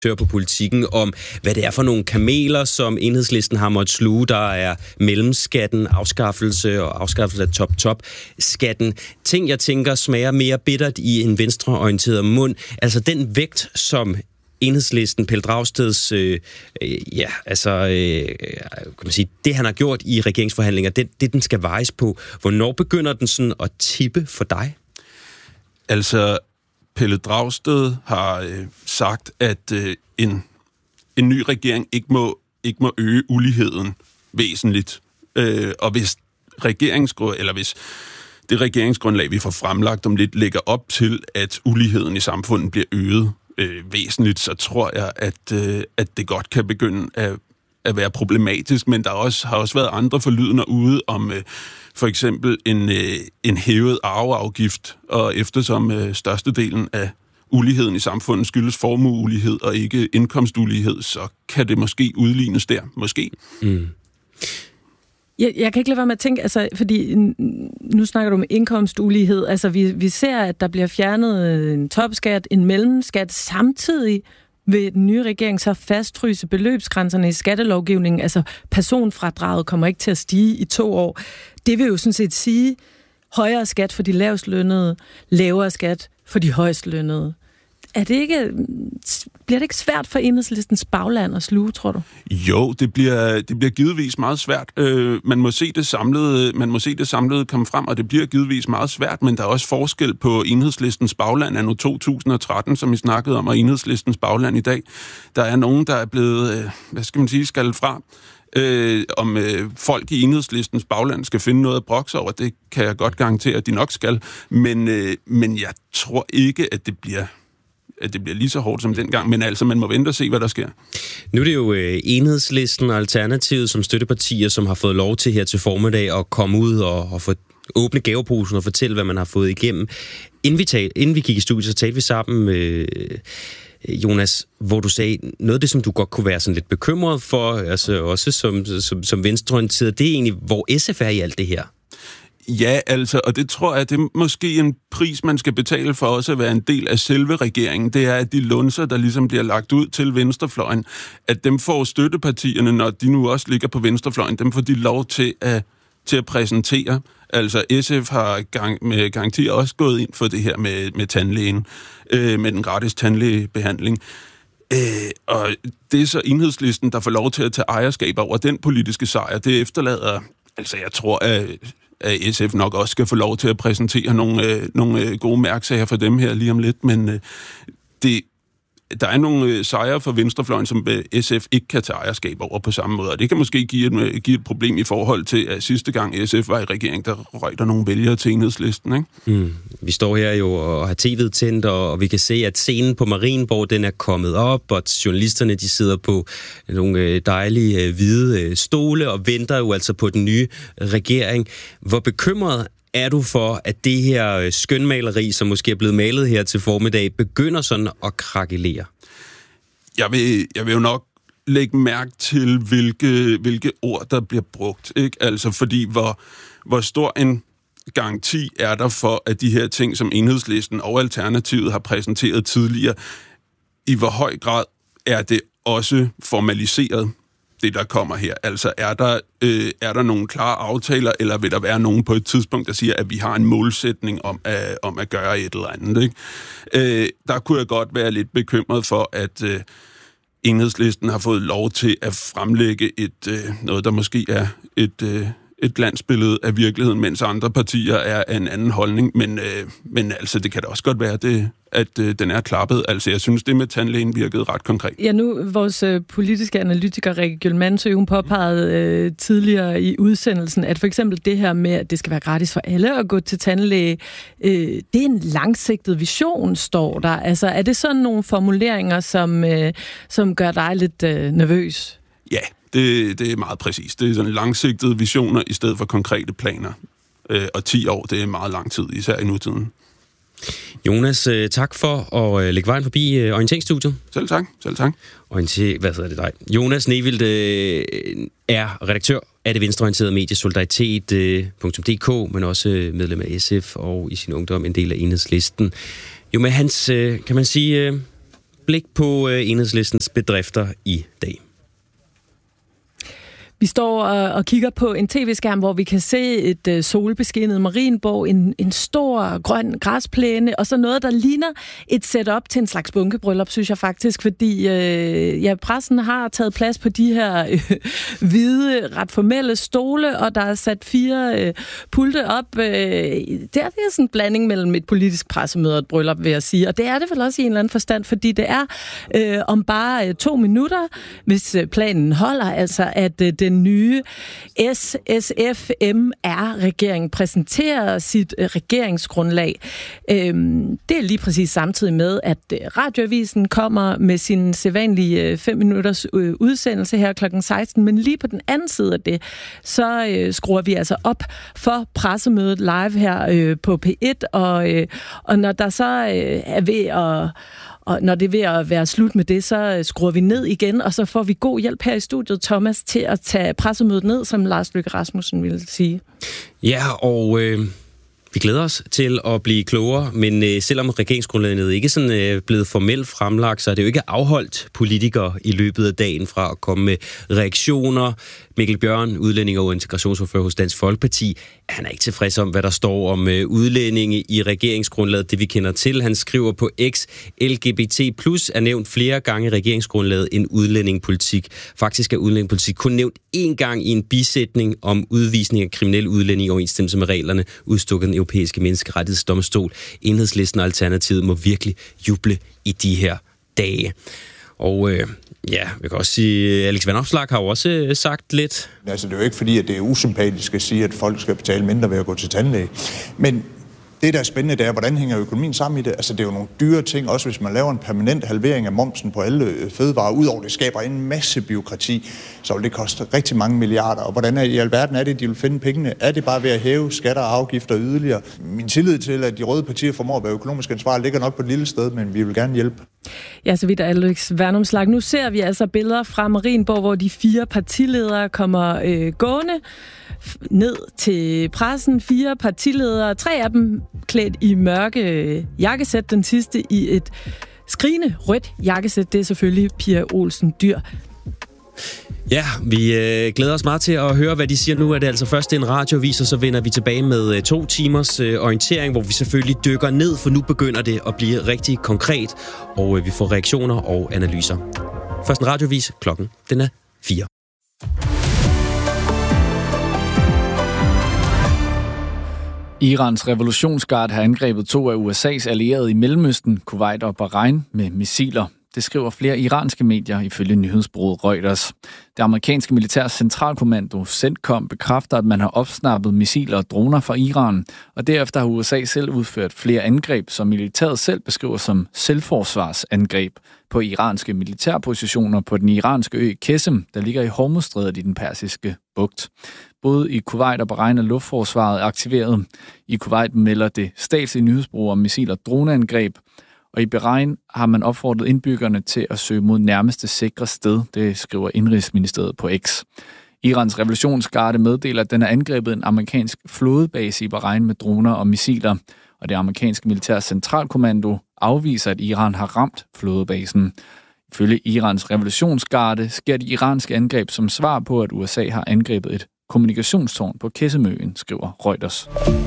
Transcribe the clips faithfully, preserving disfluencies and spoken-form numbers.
på politikken om, hvad det er for nogle kameler, som Enhedslisten har måttet sluge. Der er mellemskatten, afskaffelse og afskaffelse af top-top-skatten. Ting, jeg tænker, smager mere bittert i en venstreorienteret mund. Altså den vægt, som Enhedslisten, Pelle Dragsteds, øh, øh, ja, altså, øh, kan man sige, det han har gjort i regeringsforhandlinger, det, det den skal vejes på. Hvornår begynder den sådan at tippe for dig? Altså, Pelle Dragsted har øh, sagt, at øh, en, en ny regering ikke må, ikke må øge uligheden væsentligt. Øh, og hvis regeringsgrund, eller hvis det regeringsgrundlag, vi får fremlagt om lidt, lægger op til, at uligheden i samfundet bliver øget øh, væsentligt, så tror jeg, at, øh, at det godt kan begynde at, at være problematisk. Men der også, har også været andre forlydender ude om øh, for eksempel en, øh, en hævet arveafgift, og eftersom øh, størstedelen af uligheden i samfundet skyldes formueulighed og ikke indkomstulighed, så kan det måske udlignes der. Måske. Mm. Jeg, jeg kan ikke lade være med at tænke, altså, fordi nu snakker du om indkomstulighed. Altså, vi, vi ser, at der bliver fjernet en topskat, en mellemskat, samtidig vil den nye regering så fastfryse beløbsgrænserne i skattelovgivningen. Altså, personfradraget kommer ikke til at stige i to år. Det vil jo sådan set sige højere skat for de lavest lønnede, lavere skat for de højst lønnede. Er det ikke, bliver det ikke svært for Enhedslistens bagland at sluge, tror du? Jo, det bliver, det bliver givetvis meget svært. Øh, man må se det samlede, man må se det samlede komme frem, og det bliver givetvis meget svært, men der er også forskel på Enhedslistens bagland anno to tusind og tretten, som vi snakkede om, og Enhedslistens bagland i dag. Der er nogen, der er blevet, øh, hvad skal man sige, skaldet fra. Øh, om øh, folk i Enhedslistens bagland skal finde noget at brokse over, det kan jeg godt garantere, at de nok skal. Men, øh, men jeg tror ikke, at det bliver... at det bliver lige så hårdt som dengang, men altså, man må vente og se, hvad der sker. Nu er det jo øh, Enhedslisten og Alternativet som støttepartier, som har fået lov til her til formiddag at komme ud og, og få åbne gaveposen og fortælle, hvad man har fået igennem. Inden vi, tal, inden vi gik i studiet, så talte vi sammen, øh, Jonas, hvor du sagde, noget af det, som du godt kunne være sådan lidt bekymret for, altså også som, som, som venstreorienteret, det er egentlig, hvor S F er i alt det her. Ja, altså, og det tror jeg, det er måske en pris, man skal betale for også at være en del af selve regeringen. Det er, at de lunser, der ligesom bliver lagt ud til venstrefløjen, at dem får støttepartierne, når de nu også ligger på venstrefløjen, dem får de lov til at, til at præsentere. Altså, S F har gang, med garanti også gået ind for det her med, med tandlægen, øh, med den gratis tandlægebehandling. Øh, og det er så Enhedslisten, der får lov til at tage ejerskab over den politiske sejr. Det efterlader, altså jeg tror, at at S F nok også skal få lov til at præsentere nogle, øh, nogle øh, gode mærksager for dem her lige om lidt, men øh, det, der er nogle øh, sejre for venstrefløjen, som øh, S F ikke kan tage ejerskab over på samme måde, og det kan måske give et, øh, give et problem i forhold til, at sidste gang S F var i regering, der røg der nogle vælgere til Enhedslisten, ikke? Mm. Vi står her jo og har tv'et tændt, og vi kan se, at scenen på Marienborg, den er kommet op, og journalisterne, de sidder på nogle dejlige hvide stole og venter jo altså på den nye regering. Hvor bekymret er du for, at det her skønmaleri, som måske er blevet malet her til formiddag, begynder sådan at krakelere? Jeg vil, jeg vil jo nok lægge mærke til, hvilke, hvilke ord, der bliver brugt, ikke? Altså, fordi hvor, hvor stor en garanti er der for, at de her ting, som Enhedslisten og Alternativet har præsenteret tidligere, i hvor høj grad er det også formaliseret, det der kommer her? Altså, er der, øh, er der nogle klare aftaler, eller vil der være nogen på et tidspunkt, der siger, at vi har en målsætning om at, om at gøre et eller andet, ikke? Øh, der kunne jeg godt være lidt bekymret for, at øh, Enhedslisten har fået lov til at fremlægge et, øh, noget, der måske er et... Øh, et glansbillede af virkeligheden, mens andre partier er af en anden holdning. Men, øh, men altså, det kan da også godt være, det, at øh, den er klappet. Altså, jeg synes, det med tandlægen virkede ret konkret. Ja, nu vores øh, politiske analytiker, Rikke Gjølmandsø, hun påpegede øh, tidligere i udsendelsen, at for eksempel det her med, at det skal være gratis for alle at gå til tandlæge, øh, det er en langsigtet vision, står der. Altså, er det sådan nogle formuleringer, som, øh, som gør dig lidt øh, nervøs? Ja, Det, det er meget præcist. Det er sådan langsigtede visioner i stedet for konkrete planer. Øh, og ti år, det er meget lang tid, især i nutiden. Jonas, tak for at lægge vejen forbi Orienteringsstudiet. Selv tak, selv tak. Orienter, hvad hedder det dig? Jonas Nevildt øh, er redaktør af det venstreorienterede medie solidaritet punktum d k, men også medlem af S F og i sin ungdom en del af Enhedslisten. Jo, med hans, øh, kan man sige... Øh, blik på øh, Enhedslistens bedrifter i dag. Vi står og, og kigger på en tv-skærm, hvor vi kan se et øh, solbeskinnet Marienborg, en, en stor grøn græsplæne, og så noget, der ligner et setup til en slags bunkebryllup, synes jeg faktisk, fordi øh, ja, pressen har taget plads på de her øh, hvide, ret formelle stole, og der er sat fire øh, pulte op. Øh, det, er, det er sådan en blanding mellem et politisk pressemøde og et bryllup, vil jeg sige, og det er det vel også i en eller anden forstand, fordi det er øh, om bare øh, to minutter, hvis øh, planen holder, altså at øh, den nye S S F M R-regering præsenterer sit øh, regeringsgrundlag. Øhm, det er lige præcis samtidig med, at øh, Radioavisen kommer med sin sædvanlige øh, fem minutters øh, udsendelse her klokken seksten, men lige på den anden side af det, så øh, skruer vi altså op for pressemødet live her øh, på P et, og, øh, og når der så øh, er ved at Og når det er ved at være slut med det, så skruer vi ned igen, og så får vi god hjælp her i studiet, Thomas, til at tage pressemødet ned, som Lars Løkke Rasmussen ville sige. Ja, og øh, vi glæder os til at blive klogere, men øh, selvom regeringsgrundlaget ikke sådan øh, blevet formelt fremlagt, så er det jo ikke afholdt politikere i løbet af dagen fra at komme med reaktioner. Mikkel Bjørn, udlænding og integrationsordfører hos Dansk Folkeparti, han er ikke tilfreds om, hvad der står om øh, udlændinge i regeringsgrundlaget, det vi kender til. Han skriver på X, L G B T plus er nævnt flere gange i regeringsgrundlaget end udlændingepolitik. Faktisk er udlændingepolitik kun nævnt én gang i en bisætning om udvisning af kriminelle udlændinge i overensstemmelse med reglerne udstukket den europæiske menneskerettighedsdomstol. Enhedslisten og Alternativet må virkelig juble i de her dage. Og øh, ja, jeg kan også sige, Alex Vanopslagh har jo også øh, sagt lidt. Altså, det er jo ikke fordi, at det er usympatisk at sige, at folk skal betale mindre ved at gå til tandlæge. Men det, der er spændende, det er, hvordan hænger økonomien sammen i det? Altså, det er jo nogle dyre ting, også hvis man laver en permanent halvering af momsen på alle fødevarer. Udover det skaber en masse byråkrati, så vil det koste rigtig mange milliarder. Og hvordan er, i alverden er det, de vil finde pengene? Er det bare ved at hæve skatter og afgifter yderligere? Min tillid til, at de røde partier formår at være økonomisk ansvarlige, ligger nok på et lille sted, men vi vil gerne hjælpe. Ja, så vidt er Alex Vanopslagh. Nu ser vi altså billeder fra Marienborg, hvor de fire partiledere kommer øh, gående ned til pressen. Fire partiledere, tre af dem klædt i mørke jakkesæt, den sidste i et skrigende rødt jakkesæt. Det er selvfølgelig Pia Olsen Dyhr. Ja, vi øh, glæder os meget til at høre, hvad de siger nu. Er det altså først en radioavis, og så vender vi tilbage med øh, to timers øh, orientering, hvor vi selvfølgelig dykker ned, for nu begynder det at blive rigtig konkret, og øh, vi får reaktioner og analyser. Først en radioavis, klokken den er fire. Irans revolutionsgarde har angrebet to af U S A's allierede i Mellemøsten, Kuwait og Bahrain, med missiler. Det skriver flere iranske medier ifølge nyhedsbureauet Reuters. Det amerikanske militærs centralkommando, CENTCOM, bekræfter, at man har opsnappet missiler og droner fra Iran, og derefter har U S A selv udført flere angreb, som militæret selv beskriver som selvforsvarsangreb på iranske militærpositioner på den iranske ø Qesem, der ligger i Hormuzstrædet i den persiske bugt. Både i Kuwait og Bahrain er luftforsvaret aktiveret. I Kuwait melder det statslige nyhedsbureau om missil- og droneangreb, og i Bahrain har man opfordret indbyggerne til at søge mod nærmeste sikre sted, det skriver Indrigsministeriet på X. Irans revolutionsgarde meddeler, at den har angrebet en amerikansk flådebase i Bahrain med droner og missiler, og det amerikanske militærs centralkommando afviser, at Iran har ramt flådebasen. Ifølge Irans revolutionsgarde sker de iranske angreb som svar på, at U S A har angrebet et kommunikationstårn på Qesem-øen, skriver Reuters.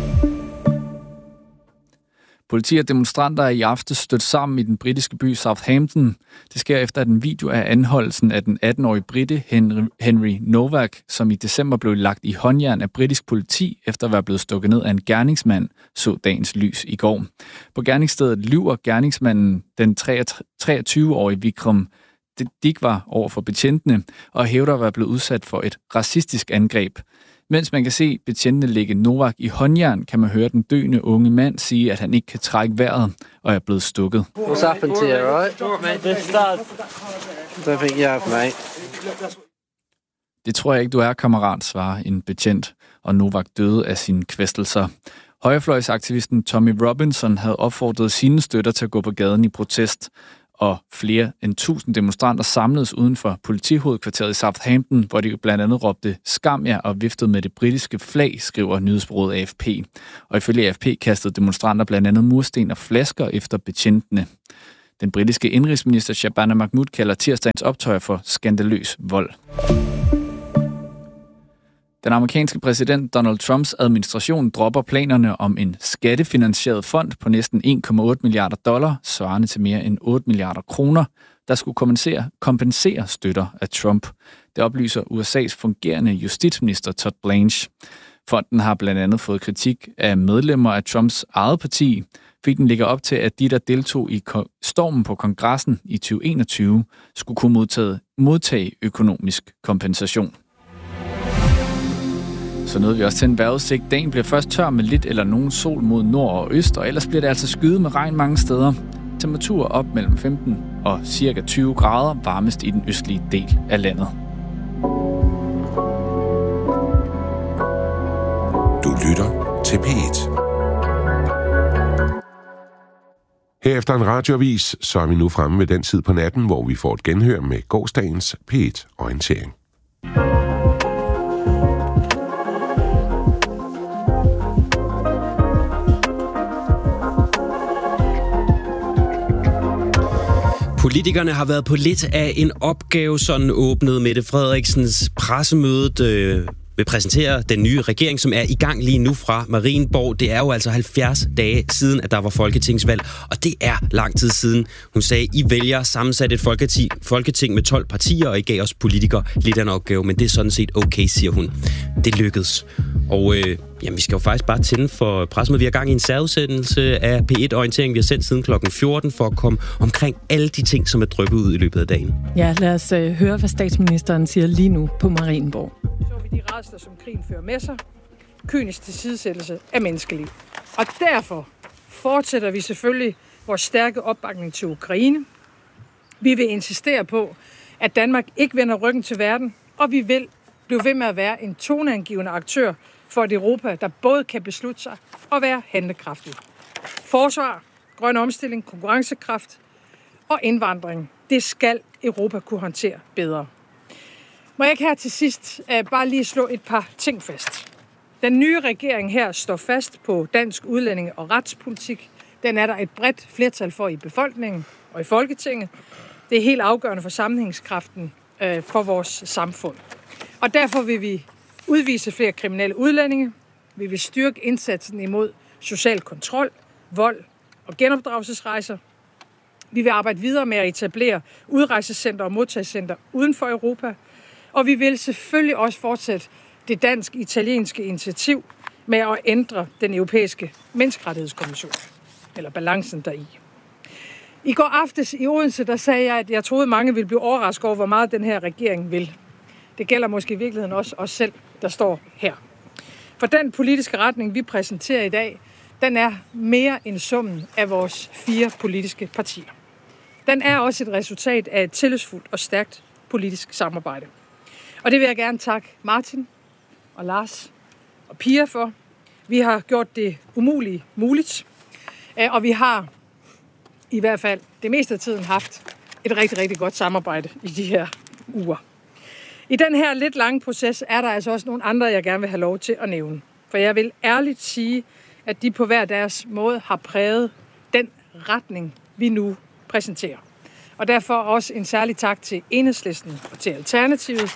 Politi og demonstranter er i aftes stødt sammen i den britiske by Southampton. Det sker efter, at en video af anholdelsen af den atten-årige brite Henry, Henry Novak, som i december blev lagt i håndjern af britisk politi, efter at være blevet stukket ned af en gerningsmand, så dagens lys i går. På gerningsstedet lyver gerningsmanden, den treogtyve-årige Vikram Digwa, over for betjentene, og hævder at være blevet udsat for et racistisk angreb. Mens man kan se betjentene lægge Novak i håndjern, kan man høre den døende unge mand sige, at han ikke kan trække vejret og er blevet stukket. What's happened to you, right? Don't think you have, mate. Det tror jeg ikke, du er, kammerat, svarer en betjent, og Novak døde af sine kvæstelser. Højrefløjsaktivisten Tommy Robinson havde opfordret sine støtter til at gå på gaden i protest, og flere end tusind demonstranter samledes uden for politihovedkvarteret i Southampton, hvor de blandt andet råbte skam jer og viftede med det britiske flag, skriver nyhedsbureauet A F P. Og ifølge A F P kastede demonstranter blandt andet mursten og flasker efter betjentene. Den britiske indrigsminister Shabana Mahmood kalder tirsdagens optøjer for skandaløs vold. Den amerikanske præsident Donald Trumps administration dropper planerne om en skattefinansieret fond på næsten en komma otte milliarder dollar, svarende til mere end otte milliarder kroner, der skulle kompensere, kompensere støtter af Trump. Det oplyser U S A's fungerende justitsminister Todd Blanche. Fonden har blandt andet fået kritik af medlemmer af Trumps eget parti, fordi den ligger op til, at de, der deltog i stormen på kongressen i tyve enogtyve, skulle kunne modtage, modtage økonomisk kompensation. Så nåede vi også til en vejrudsigt. Dagen bliver først tør med lidt eller nogen sol mod nord og øst, og ellers bliver det altså skyet med regn mange steder. Temperaturer op mellem femten og cirka tyve grader, varmest i den østlige del af landet. Du lytter til P et. Herefter en radioavis, så er vi nu fremme ved den tid på natten, hvor vi får et genhør med gårsdagens P et-orientering. Politikerne har været på lidt af en opgave, sådan åbnede Mette Frederiksens pressemødet øh, vil præsentere den nye regering, som er i gang lige nu fra Marienborg. Det er jo altså halvfjerds dage siden, at der var folketingsvalg, og det er lang tid siden. Hun sagde, I vælger sammensat et folketing, folketing med tolv partier, og I gav os politikere lidt af en opgave, men det er sådan set okay, siger hun. Det lykkedes. Og øh, jamen, vi skal jo faktisk bare tænde for pressemødet. Vi har gang i en særudsendelse af P et-orientering, vi har sendt siden klokken fjorten for at komme omkring alle de ting, som er dryppet ud i løbet af dagen. Ja, lad os øh, høre, hvad statsministeren siger lige nu på Marienborg. Så vi de rædsler, som krigen fører med sig, kynisk tilsidesættelse af menneskeliv. Og derfor fortsætter vi selvfølgelig vores stærke opbakning til Ukraine. Vi vil insistere på, at Danmark ikke vender ryggen til verden, og vi vil blive ved med at være en toneangivende aktør for et Europa, der både kan beslutte sig og være handlekraftig. Forsvar, grøn omstilling, konkurrencekraft og indvandring, det skal Europa kunne håndtere bedre. Må jeg ikke her til sidst uh, bare lige slå et par ting fast. Den nye regering her står fast på dansk udlændinge- og retspolitik. Den er der et bredt flertal for i befolkningen og i Folketinget. Det er helt afgørende for sammenhængskraften uh, for vores samfund. Og derfor vil vi udvise flere kriminelle udlændinge. Vi vil styrke indsatsen imod social kontrol, vold og genopdragelsesrejser. Vi vil arbejde videre med at etablere udrejsecenter og modtagscenter uden for Europa. Og vi vil selvfølgelig også fortsætte det dansk-italienske initiativ med at ændre den europæiske menneskerettighedskonvention, eller balancen deri. I går aftes i Odense, der sagde jeg, at jeg troede, mange ville blive overrasket over, hvor meget den her regering vil. Det gælder måske i virkeligheden også os selv, der står her. For den politiske retning, vi præsenterer i dag, den er mere end summen af vores fire politiske partier. Den er også et resultat af et tillidsfuldt og stærkt politisk samarbejde. Og det vil jeg gerne takke Martin og Lars og Pia for. Vi har gjort det umulige muligt, og vi har i hvert fald det meste af tiden haft et rigtig, rigtig godt samarbejde i de her uger. I den her lidt lange proces er der altså også nogle andre, jeg gerne vil have lov til at nævne. For jeg vil ærligt sige, at de på hver deres måde har præget den retning, vi nu præsenterer. Og derfor også en særlig tak til Enhedslisten og til Alternativet.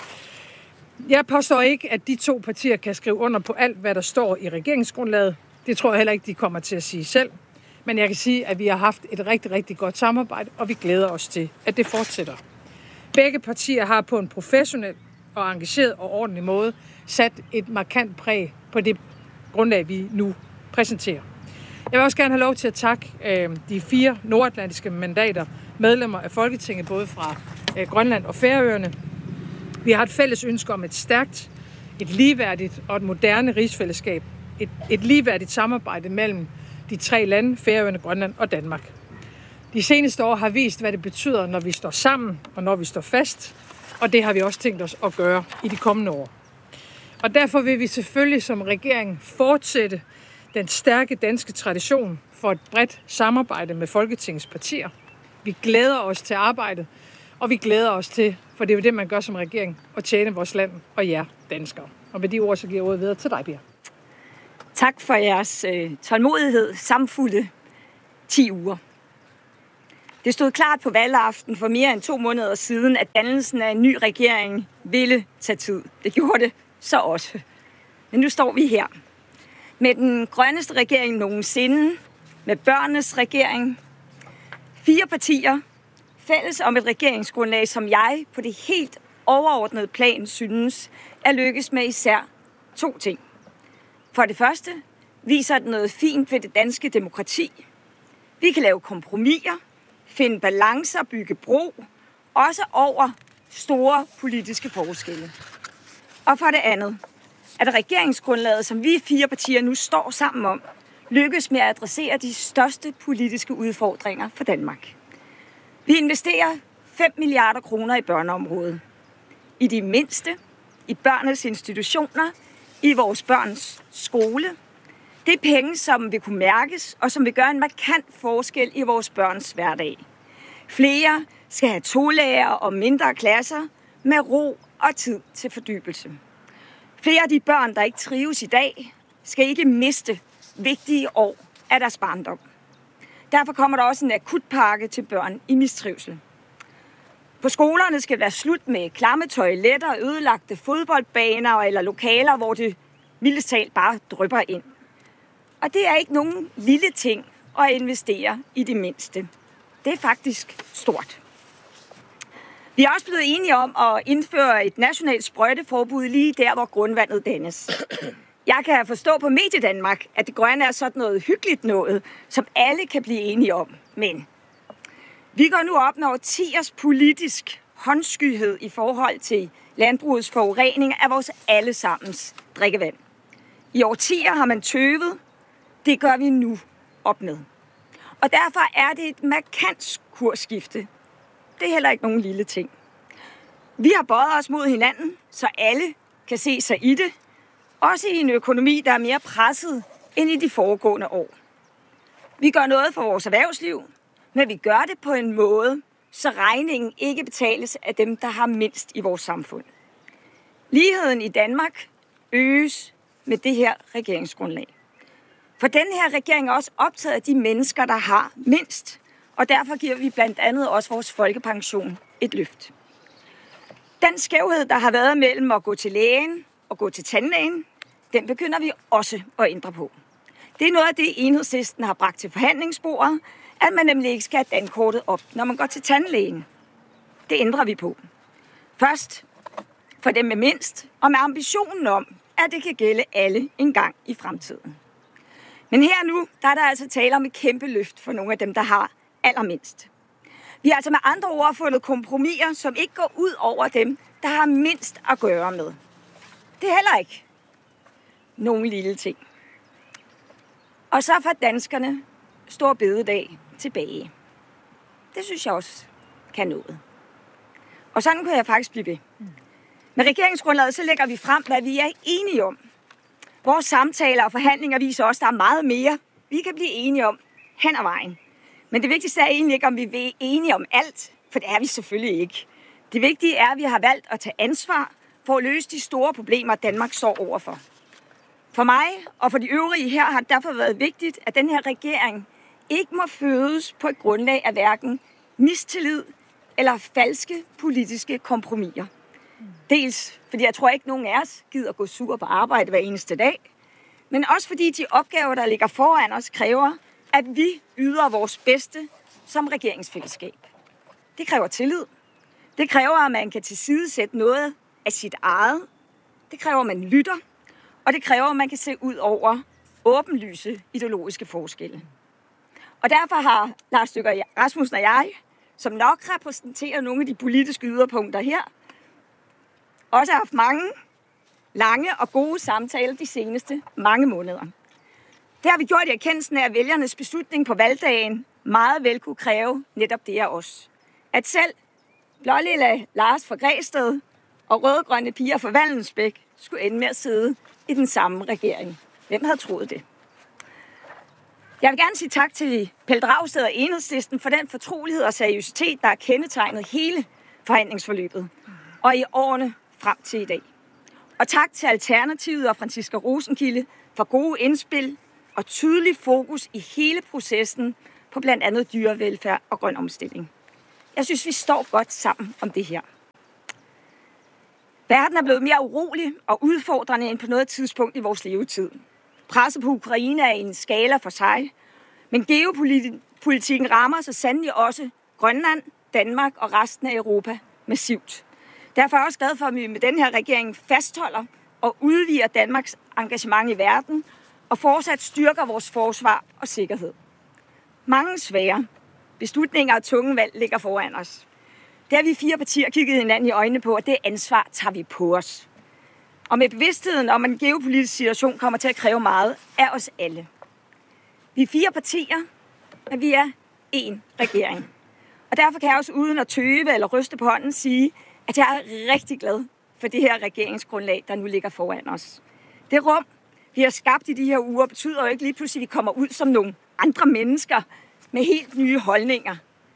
Jeg påstår ikke, at de to partier kan skrive under på alt, hvad der står i regeringsgrundlaget. Det tror jeg heller ikke, de kommer til at sige selv. Men jeg kan sige, at vi har haft et rigtig, rigtig godt samarbejde, og vi glæder os til, at det fortsætter. Begge partier har på en professionel og engageret og ordentlig måde sat et markant præg på det grundlag, vi nu præsenterer. Jeg vil også gerne have lov til at takke øh, de fire nordatlantiske mandater, medlemmer af Folketinget, både fra øh, Grønland og Færøerne. Vi har et fælles ønske om et stærkt, et ligeværdigt og et moderne rigsfællesskab. Et, et ligeværdigt samarbejde mellem de tre lande, Færøerne, Grønland og Danmark. De seneste år har vist, hvad det betyder, når vi står sammen og når vi står fast, og det har vi også tænkt os at gøre i de kommende år. Og derfor vil vi selvfølgelig som regering fortsætte den stærke danske tradition for et bredt samarbejde med Folketingets partier. Vi glæder os til arbejdet, og vi glæder os til, for det er jo det, man gør som regering, at tjene vores land og jer danskere. Og med de ord, så giver jeg ordet videre til dig, Pia. Tak for jeres øh, tålmodighed, samfulde ti uger. Det stod klart på valgaften for mere end to måneder siden, at dannelsen af en ny regering ville tage tid. Det gjorde det så også. Men nu står vi her. Med den grønneste regering nogensinde, med børnenes regering. Fire partier, fælles om et regeringsgrundlag, som jeg på det helt overordnede plan synes, er lykkes med især to ting. For det første viser det noget fint ved det danske demokrati. Vi kan lave kompromiser, finde balancer, bygge bro, også over store politiske forskelle. Og for det andet, at regeringsgrundlaget, som vi fire partier nu står sammen om, lykkes med at adressere de største politiske udfordringer for Danmark. Vi investerer fem milliarder kroner i børneområdet. I de mindste, i børnenes institutioner, i vores børns skole. Det er penge, som vil kunne mærkes, og som vil gøre en markant forskel i vores børns hverdag. Flere skal have tolærer og mindre klasser med ro og tid til fordybelse. Flere af de børn, der ikke trives i dag, skal ikke miste vigtige år af deres barndom. Derfor kommer der også en akutpakke til børn i mistrivsel. På skolerne skal det være slut med klamme toiletter, ødelagte fodboldbaner eller lokaler, hvor det mildest talt bare drypper ind. Og det er ikke nogen lille ting at investere i det mindste. Det er faktisk stort. Vi er også blevet enige om at indføre et nationalt sprøjteforbud lige der, hvor grundvandet dannes. Jeg kan forstå på Mediedanmark, at det grønne er sådan noget hyggeligt noget, som alle kan blive enige om. Men vi går nu op med årtiers politisk håndskyhed i forhold til landbrugets forurening af vores allesammens drikkevand. I årtier har man tøvet. Det gør vi nu op med. Og derfor er det et markant kursskifte. Det er heller ikke nogen lille ting. Vi har bøjet os mod hinanden, så alle kan se sig i det. Også i en økonomi, der er mere presset end i de foregående år. Vi gør noget for vores erhvervsliv, men vi gør det på en måde, så regningen ikke betales af dem, der har mindst i vores samfund. Ligheden i Danmark øges med det her regeringsgrundlag. For den her regering er også optaget af de mennesker, der har mindst, og derfor giver vi blandt andet også vores folkepension et løft. Den skævhed, der har været mellem at gå til lægen og gå til tandlægen, den begynder vi også at ændre på. Det er noget af det, Enhedslisten har bragt til forhandlingsbordet, at man nemlig ikke skal have dankortet op, når man går til tandlægen. Det ændrer vi på. Først for dem med mindst, og med ambitionen om, at det kan gælde alle en gang i fremtiden. Men her nu, der er der altså tale om et kæmpe løft for nogle af dem, der har allermindst. Vi har altså med andre ord fundet kompromiser, som ikke går ud over dem, der har mindst at gøre med. Det er heller ikke nogen lille ting. Og så får danskerne stor bededag tilbage. Det synes jeg også kan noget. Og sådan kunne jeg faktisk blive ved. Med regeringsgrundlaget så lægger vi frem, hvad vi er enige om. Vores samtaler og forhandlinger viser også, at der er meget mere, vi kan blive enige om hen ad vejen. Men det vigtigste er egentlig ikke, om vi er enige om alt, for det er vi selvfølgelig ikke. Det vigtige er, at vi har valgt at tage ansvar for at løse de store problemer, Danmark står overfor. For mig og for de øvrige her har det derfor været vigtigt, at den her regering ikke må fødes på et grundlag af hverken mistillid eller falske politiske kompromiser. Dels fordi jeg tror ikke, nogen af os gider gå sur på arbejde hver eneste dag, men også fordi de opgaver, der ligger foran os, kræver, at vi yder vores bedste som regeringsfællesskab. Det kræver tillid. Det kræver, at man kan tilsidesætte noget af sit eget. Det kræver, at man lytter. Og det kræver, at man kan se ud over åbenlyse ideologiske forskelle. Og derfor har Lars Løkke Rasmussen og jeg, som nok repræsenterer nogle af de politiske yderpunkter her, også haft mange lange og gode samtaler de seneste mange måneder. Det har vi gjort i erkendelsen af, at vælgernes beslutning på valgdagen meget vel kunne kræve netop det af os. At selv blålilla Lars fra Græsted og rødgrønne piger fra Vallensbæk skulle ende med at sidde i den samme regering. Hvem havde troet det? Jeg vil gerne sige tak til Pelle Dragsted og Enhedslisten for den fortrolighed og seriøsitet, der er kendetegnet hele forhandlingsforløbet og i årene frem til i dag. Og tak til Alternativet og Franciska Rosenkilde for gode indspil og tydelig fokus i hele processen på blandt andet dyrevelfærd og grøn omstilling. Jeg synes, vi står godt sammen om det her. Verden er blevet mere urolig og udfordrende end på noget tidspunkt i vores levetid. Presset på Ukraine er en skala for sig, men geopolitikken rammer så sandelig også Grønland, Danmark og resten af Europa massivt. Derfor er jeg også glad for, at vi med den her regering fastholder og udvider Danmarks engagement i verden og fortsat styrker vores forsvar og sikkerhed. Mange svære beslutninger og tunge valg ligger foran os. Det har vi fire partier kigget hinanden i øjnene på, og det ansvar tager vi på os. Og med bevidstheden om, at en geopolitisk situation kommer til at kræve meget af os alle. Vi er fire partier, men vi er én regering. Og derfor kan jeg også uden at tøve eller ryste på hånden sige, at jeg er rigtig glad for det her regeringsgrundlag, der nu ligger foran os. Det rum, vi har skabt i de her uger, betyder jo ikke lige pludselig, at vi kommer ud som nogle andre mennesker med helt nye holdninger.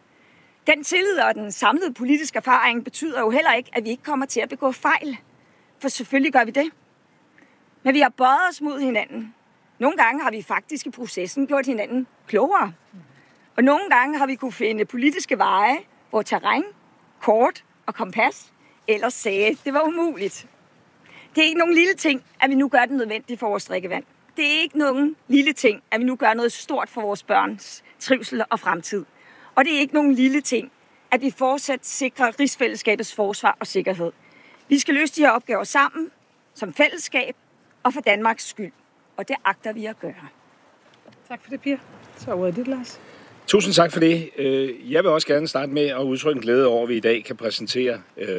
Den tillid og den samlede politiske erfaring betyder jo heller ikke, at vi ikke kommer til at begå fejl. For selvfølgelig gør vi det. Men vi har bøjet os mod hinanden. Nogle gange har vi faktisk i processen gjort hinanden klogere. Og nogle gange har vi kunne finde politiske veje, hvor terræn, kort og kompas ellers sagde, det var umuligt. Det er ikke nogen lille ting, at vi nu gør det nødvendigt for vores drikkevand. Det er ikke nogen lille ting, at vi nu gør noget stort for vores børns trivsel og fremtid. Og det er ikke nogen lille ting, at vi fortsat sikrer rigsfællesskabets forsvar og sikkerhed. Vi skal løse de her opgaver sammen, som fællesskab og for Danmarks skyld. Og det agter vi at gøre. Tak for det, Pia. Så er ordet dit, Lars. Tusind tak for det. Jeg vil også gerne starte med at udtrykke en glæde over, at vi i dag kan præsentere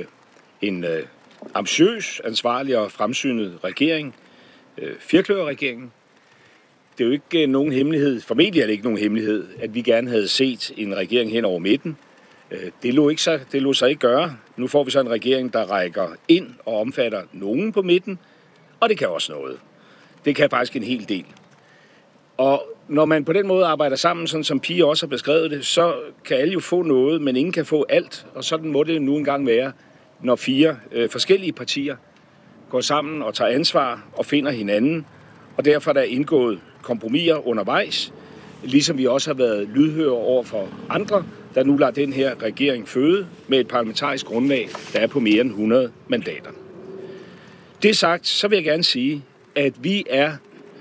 en ambitiøs, ansvarlig og fremsynet regering. Firkløverregeringen. Det er jo ikke nogen hemmelighed, formentlig er det ikke nogen hemmelighed, at vi gerne havde set en regering hen over midten. Det lå, ikke så, det lå sig ikke gøre. Nu får vi så en regering, der rækker ind og omfatter nogen på midten, og det kan også noget. Det kan faktisk en hel del. Og når man på den måde arbejder sammen, sådan som Pia også har beskrevet det, så kan alle jo få noget, men ingen kan få alt. Og sådan må det nu engang være, når fire øh, forskellige partier går sammen og tager ansvar og finder hinanden. Og derfor er der indgået kompromiser undervejs, ligesom vi også har været lydhøre over for andre, der nu lader den her regering føde med et parlamentarisk grundlag, der er på mere end hundrede mandater. Det sagt, så vil jeg gerne sige, at vi er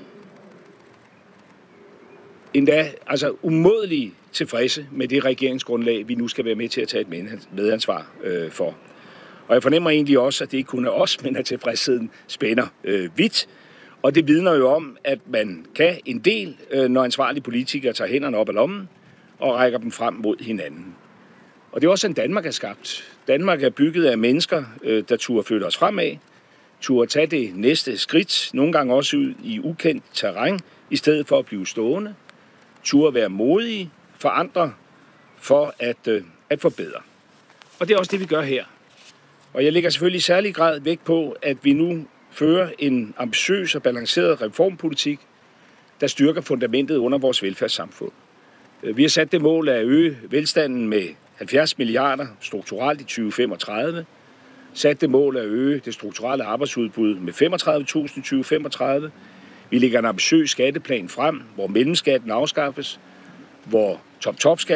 endda altså umådeligt tilfredse med det regeringsgrundlag, vi nu skal være med til at tage et medansvar øh, for. Og jeg fornemmer egentlig også, at det ikke kun er os, men at tilfredsheden spænder øh, vidt. Og det vidner jo om, at man kan en del, øh, når ansvarlige politikere tager hænderne op af lommen og rækker dem frem mod hinanden. Og det er også sådan, Danmark er skabt. Danmark er bygget af mennesker, øh, der turde flytte os fremad, turde tage det næste skridt, nogle gange også ud i ukendt terræn, i stedet for at blive stående, turde være modige, forandre for at, øh, at forbedre. Og det er også det, vi gør her. Og jeg lægger selvfølgelig i særlig grad vægt på, at vi nu fører en ambitiøs og balanceret reformpolitik, der styrker fundamentet under vores velfærdssamfund. Vi har sat det mål at øge velstanden med halvfjerds milliarder strukturelt i tyve femogtredive, sat det mål at øge det strukturelle arbejdsudbud med femogtredive tusind i tyve femogtredive. Vi lægger en ambitiøs skatteplan frem, hvor mellemskatten afskaffes, hvor top-top-skat